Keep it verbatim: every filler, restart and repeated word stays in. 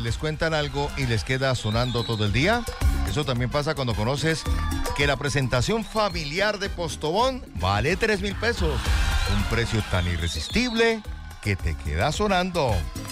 les cuentan algo y les queda sonando todo el día. Eso también pasa cuando conoces que la presentación familiar de Postobón vale tres mil pesos. Un precio tan irresistible que te queda sonando.